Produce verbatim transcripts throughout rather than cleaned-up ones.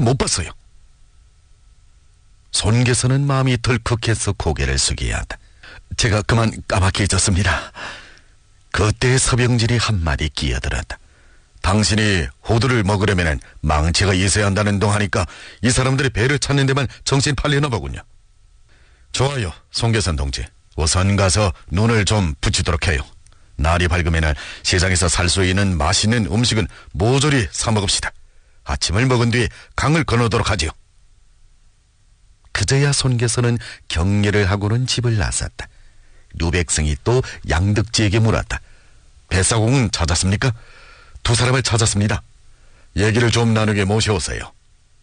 아직도 못 봤어요. 손계서는 마음이 덜컥해서 고개를 숙여야 한다. 제가 그만 까맣게 잊었습니다. 그때 서병진이 한마디 끼어들었다. 당신이 호두를 먹으려면 망치가 있어야 한다는 동하니까 이 사람들이 배를 찾는 데만 정신 팔리나 보군요. 좋아요, 송계선 동지. 우선 가서 눈을 좀 붙이도록 해요. 날이 밝으면 세상에서 살 수 있는 맛있는 음식은 모조리 사 먹읍시다. 아침을 먹은 뒤 강을 건너도록 하지요. 그제야 손계서는 경례를 하고는 집을 나섰다. 류백성이 또 양득지에게 물었다. 뱃사공은 찾았습니까? 두 사람을 찾았습니다. 얘기를 좀 나누게 모셔오세요.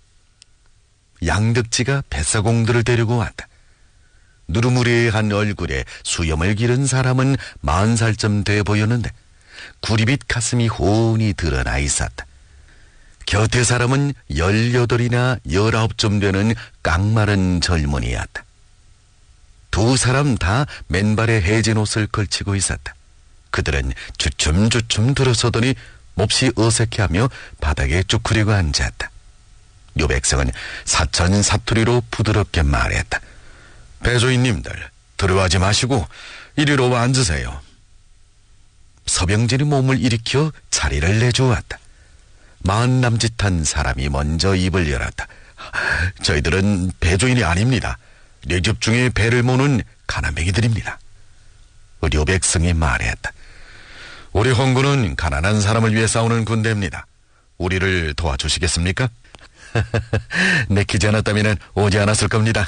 양득지가 뱃사공들을 데리고 왔다. 누르무리한 얼굴에 수염을 기른 사람은 마흔 살쯤 돼 보였는데 구리빛 가슴이 훤히 드러나 있었다. 곁에 사람은 열여덟이나 열아홉쯤 되는 깡마른 젊은이였다. 두 사람 다 맨발에 해진 옷을 걸치고 있었다. 그들은 주춤주춤 들어서더니 몹시 어색해하며 바닥에 쭈그리고 앉았다. 류백성은 사천 사투리로 부드럽게 말했다. 배조인님들, 두려워하지 마시고 이리로 와 앉으세요. 서병진이 몸을 일으켜 자리를 내주었다. 마흔 남짓한 사람이 먼저 입을 열었다. 저희들은 배조인이 아닙니다. 내 집 중에 배를 모는 가난뱅이들입니다. 류백성이 말했다. 우리 홍군은 가난한 사람을 위해 싸우는 군대입니다. 우리를 도와주시겠습니까? 내키지 않았다면 오지 않았을 겁니다.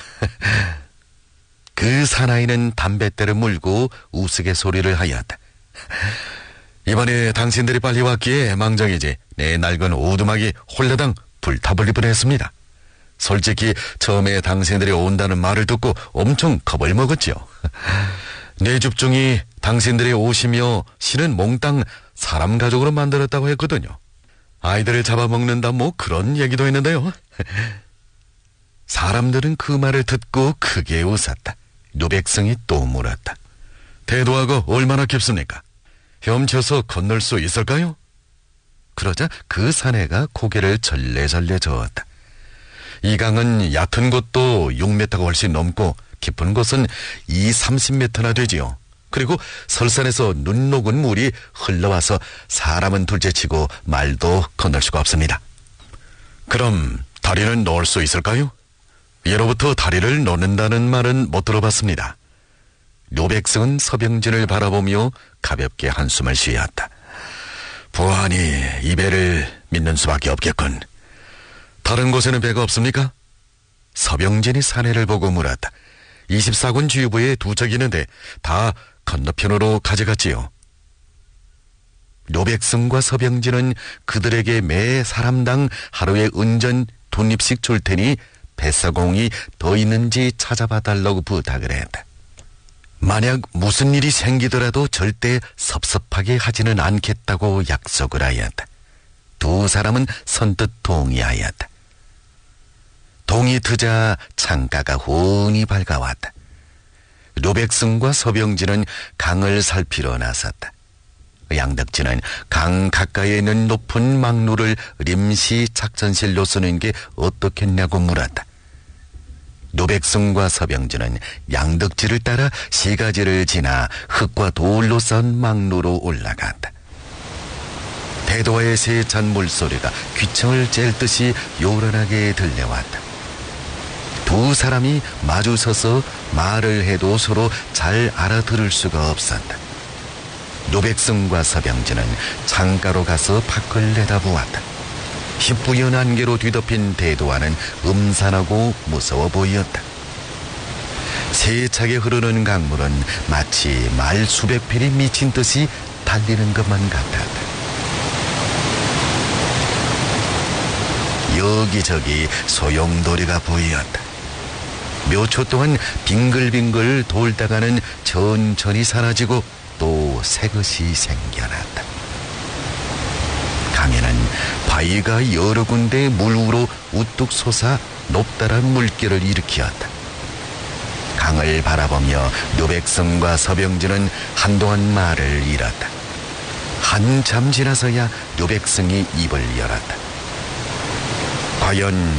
그 사나이는 담뱃대를 물고 우스갯소리를 하였다. 이번에 당신들이 빨리 왔기에 망정이지 내 낡은 오두막이 홀라당 불타버릴 뻔했습니다. 솔직히 처음에 당신들이 온다는 말을 듣고 엄청 겁을 먹었죠. 내 집중이 당신들이 오시며 신은 몽땅 사람 가족으로 만들었다고 했거든요. 아이들을 잡아먹는다 뭐 그런 얘기도 했는데요. 사람들은 그 말을 듣고 크게 웃었다. 류백성이 또 물었다. 대도하고 얼마나 깊습니까? 헤엄쳐서 건널 수 있을까요? 그러자 그 사내가 고개를 절레절레 저었다. 이 강은 얕은 곳도 육 미터가 훨씬 넘고 깊은 곳은 이, 삼십 미터나 되지요. 그리고 설산에서 눈 녹은 물이 흘러와서 사람은 둘째치고 말도 건널 수가 없습니다. 그럼 다리는 놓을 수 있을까요? 예로부터 다리를 놓는다는 말은 못 들어봤습니다. 류백성은 서병진을 바라보며 가볍게 한숨을 쉬었다. 부하니 이 배를 믿는 수밖에 없겠군. 다른 곳에는 배가 없습니까? 서병진이 사내를 보고 물었다. 이십사 군 주유부에 두 척 있는데 다 건너편으로 가져갔지요. 류백성과 서병진은 그들에게 매 사람당 하루에 은전 돈입씩 줄 테니 뱃사공이 더 있는지 찾아봐 달라고 부탁을 했다. 만약 무슨 일이 생기더라도 절대 섭섭하게 하지는 않겠다고 약속을 하였다. 두 사람은 선뜻 동의하였다. 동이 트자 창가가 훤히 밝아왔다. 류백성과 서병진은 강을 살피러 나섰다. 양덕진은 강 가까이에 있는 높은 막루를 림시 작전실로 쓰는 게 어떻겠냐고 물었다. 류백성과 서병진은 양덕지를 따라 시가지를 지나 흙과 돌로 쌓은 막루로 올라갔다. 대도와의 세찬 물소리가 귀청을 쨘 듯이 요란하게 들려왔다. 두 사람이 마주 서서 말을 해도 서로 잘 알아들을 수가 없었다. 류백성과 서병진은 창가로 가서 밖을 내다보았다. 희뿌연 안개로 뒤덮인 대도와는 음산하고 무서워 보였다. 세차게 흐르는 강물은 마치 말 수백 필이 미친 듯이 달리는 것만 같았다. 여기저기 소용돌이가 보였다. 몇 초 동안 빙글빙글 돌다가는 천천히 사라지고 또 새것이 생겨났다. 강에는 바위가 여러 군데 물 위로 우뚝 솟아 높다란 물결을 일으켰다. 강을 바라보며 류백성과 서병진은 한동안 말을 잃었다. 한참 지나서야 류백성이 입을 열었다. 과연